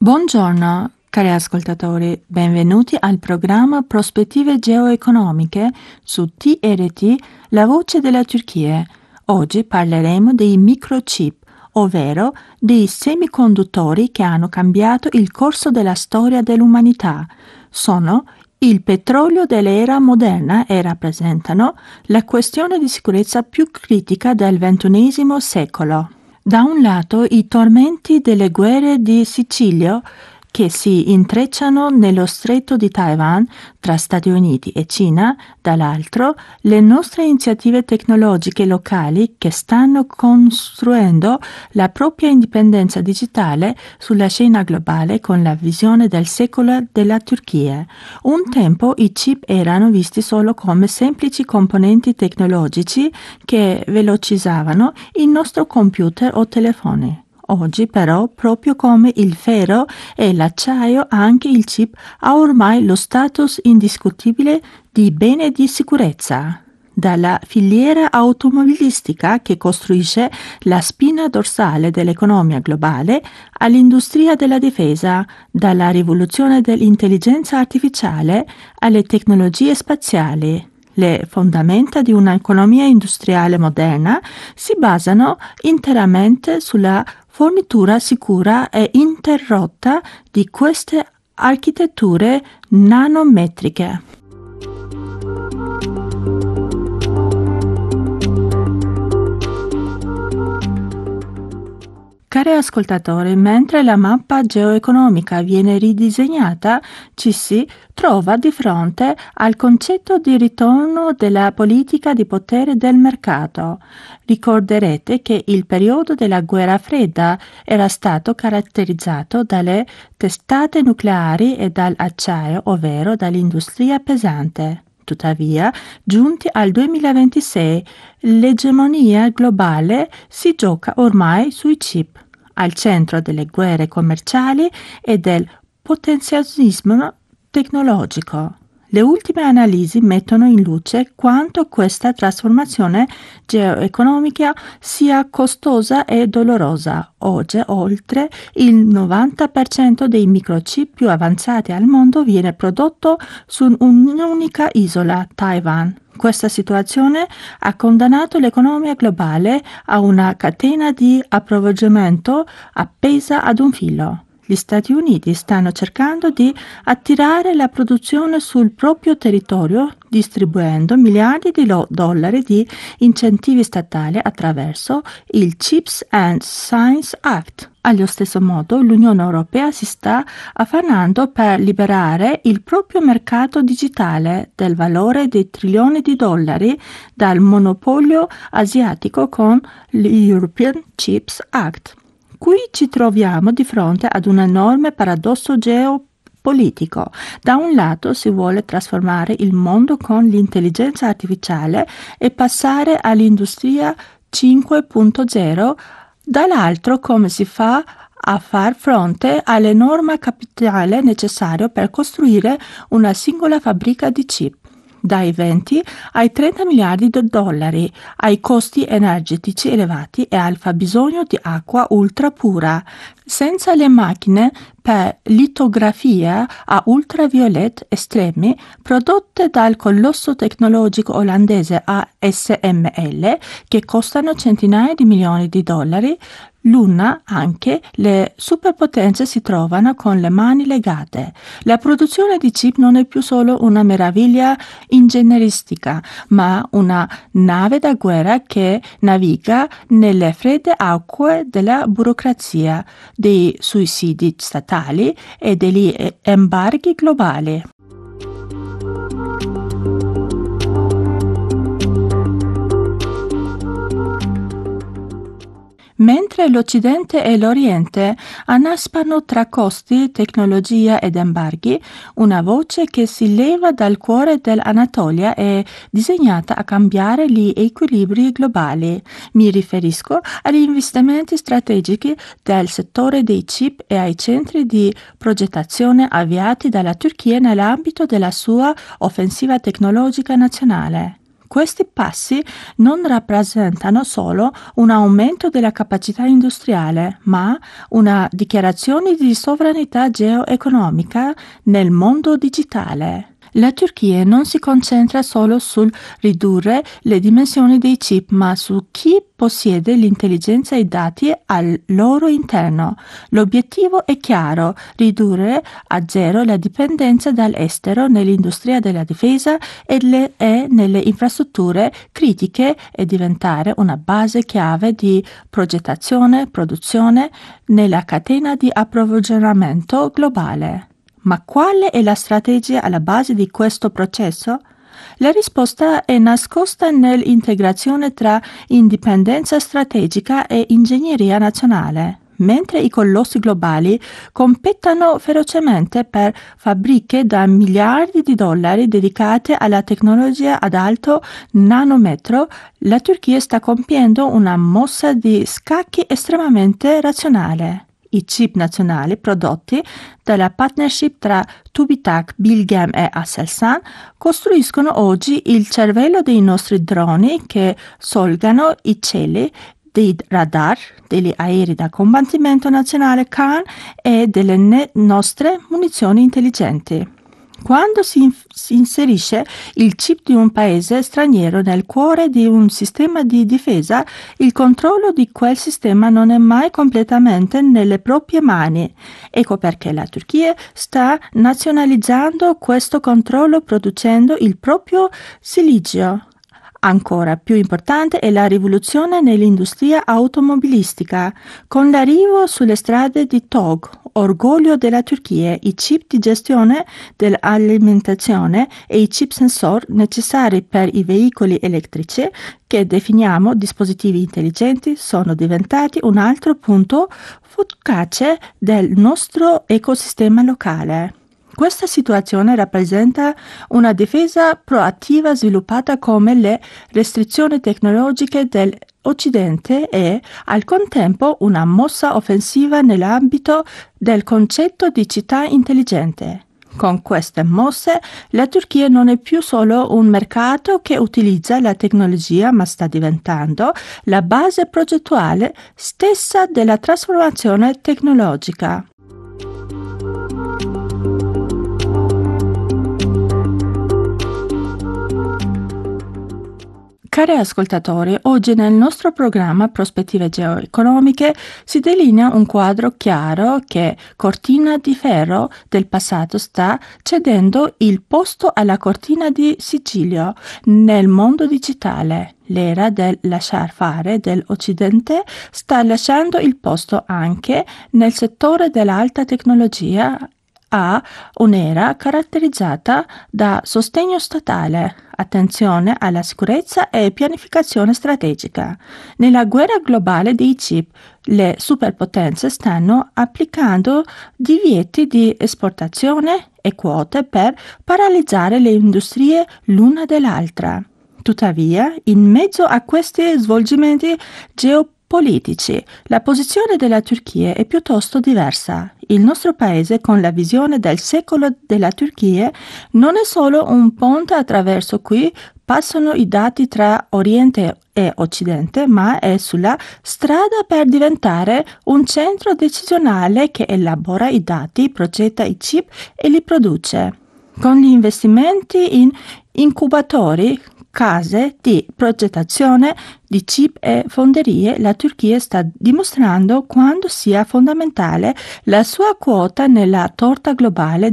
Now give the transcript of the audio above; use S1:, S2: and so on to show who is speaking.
S1: Buongiorno, cari ascoltatori, benvenuti al programma Prospettive Geoeconomiche su TRT, la voce della Turchia. Oggi parleremo dei microchip, ovvero dei semiconduttori che hanno cambiato il corso della storia dell'umanità. Sono il petrolio dell'era moderna e rappresentano la questione di sicurezza più critica del XXI secolo. Da un lato i tormenti delle guerre di Sicilia che si intrecciano nello stretto di Taiwan tra Stati Uniti e Cina, dall'altro le nostre iniziative tecnologiche locali che stanno costruendo la propria indipendenza digitale sulla scena globale con la visione del secolo della Turchia. Un tempo i chip erano visti solo come semplici componenti tecnologici che velocizzavano il nostro computer o telefoni. Oggi però, proprio come il ferro e l'acciaio, anche il chip ha ormai lo status indiscutibile di bene di sicurezza. Dalla filiera automobilistica che costruisce la spina dorsale dell'economia globale all'industria della difesa, dalla rivoluzione dell'intelligenza artificiale alle tecnologie spaziali. Le fondamenta di un'economia industriale moderna si basano interamente sulla fornitura sicura e interrotta di queste architetture nanometriche. Cari ascoltatori, mentre la mappa geoeconomica viene ridisegnata, ci si trova di fronte al concetto di ritorno della politica di potere del mercato. Ricorderete che il periodo della guerra fredda era stato caratterizzato dalle testate nucleari e dall'acciaio, ovvero dall'industria pesante. Tuttavia, giunti al 2026, l'egemonia globale si gioca ormai sui chip, al centro delle guerre commerciali e del potenzialismo tecnologico. Le ultime analisi mettono in luce quanto questa trasformazione geoeconomica sia costosa e dolorosa. Oggi, oltre il 90% dei microchip più avanzati al mondo viene prodotto su un'unica isola, Taiwan. Questa situazione ha condannato l'economia globale a una catena di approvvigionamento appesa ad un filo. Gli Stati Uniti stanno cercando di attirare la produzione sul proprio territorio, distribuendo miliardi di dollari di incentivi statali attraverso il Chips and Science Act. Allo stesso modo, l'Unione Europea si sta affannando per liberare il proprio mercato digitale del valore di trilioni di dollari dal monopolio asiatico con l'European Chips Act. Qui ci troviamo di fronte ad un enorme paradosso geopolitico. Da un lato si vuole trasformare il mondo con l'intelligenza artificiale e passare all'industria 5.0, dall'altro come si fa a far fronte all'enorme capitale necessario per costruire una singola fabbrica di chip. Dai 20 ai 30 miliardi di dollari, ai costi energetici elevati e al fabbisogno di acqua ultra pura. Senza le macchine per litografia a ultraviolet estremi prodotte dal colosso tecnologico olandese ASML, che costano centinaia di milioni di dollari, l'una anche le superpotenze si trovano con le mani legate. La produzione di chip non è più solo una meraviglia ingegneristica, ma una nave da guerra che naviga nelle fredde acque della burocrazia, dei sussidi statali e degli embarghi globali. Mentre l'Occidente e l'Oriente annaspano tra costi, tecnologia ed embarghi, una voce che si leva dal cuore dell'Anatolia è disegnata a cambiare gli equilibri globali. Mi riferisco agli investimenti strategici del settore dei chip e ai centri di progettazione avviati dalla Turchia nell'ambito della sua offensiva tecnologica nazionale. Questi passi non rappresentano solo un aumento della capacità industriale, ma una dichiarazione di sovranità geoeconomica nel mondo digitale. La Turchia non si concentra solo sul ridurre le dimensioni dei chip, ma su chi possiede l'intelligenza e i dati al loro interno. L'obiettivo è chiaro: ridurre a zero la dipendenza dall'estero nell'industria della difesa e nelle infrastrutture critiche e diventare una base chiave di progettazione, produzione nella catena di approvvigionamento globale. Ma quale è la strategia alla base di questo processo? La risposta è nascosta nell'integrazione tra indipendenza strategica e ingegneria nazionale. Mentre i colossi globali competono ferocemente per fabbriche da miliardi di dollari dedicate alla tecnologia ad alto nanometro, la Turchia sta compiendo una mossa di scacchi estremamente razionale. I chip nazionali prodotti dalla partnership tra TÜBİTAK, Bilgem e Aselsan costruiscono oggi il cervello dei nostri droni che solgano i cieli, dei radar, degli aerei da combattimento nazionale Khan e delle nostre munizioni intelligenti. Quando si inserisce il chip di un paese straniero nel cuore di un sistema di difesa, il controllo di quel sistema non è mai completamente nelle proprie mani. Ecco perché la Turchia sta nazionalizzando questo controllo producendo il proprio silicio. Ancora più importante è la rivoluzione nell'industria automobilistica. Con l'arrivo sulle strade di TOG, orgoglio della Turchia, i chip di gestione dell'alimentazione e i chip sensor necessari per i veicoli elettrici, che definiamo dispositivi intelligenti, sono diventati un altro punto efficace del nostro ecosistema locale. Questa situazione rappresenta una difesa proattiva sviluppata come le restrizioni tecnologiche dell'Occidente e, al contempo, una mossa offensiva nell'ambito del concetto di città intelligente. Con queste mosse, la Turchia non è più solo un mercato che utilizza la tecnologia, ma sta diventando la base progettuale stessa della trasformazione tecnologica. Cari ascoltatori, oggi nel nostro programma Prospettive geoeconomiche si delinea un quadro chiaro che cortina di ferro del passato sta cedendo il posto alla cortina di sigillo nel mondo digitale. L'era del lasciar fare dell'Occidente sta lasciando il posto anche nel settore dell'alta tecnologia a un'era caratterizzata da sostegno statale, attenzione alla sicurezza e pianificazione strategica. Nella guerra globale dei chip, le superpotenze stanno applicando divieti di esportazione e quote per paralizzare le industrie l'una dell'altra. Tuttavia, in mezzo a questi svolgimenti geopolitici, la posizione della Turchia è piuttosto diversa. Il nostro paese, con la visione del secolo della Turchia, non è solo un ponte attraverso cui passano i dati tra Oriente e Occidente, ma è sulla strada per diventare un centro decisionale che elabora i dati, progetta i chip e li produce. Con gli investimenti in incubatori, case di progettazione di chip e fonderie, la Turchia sta dimostrando quanto sia fondamentale la sua quota nella torta globale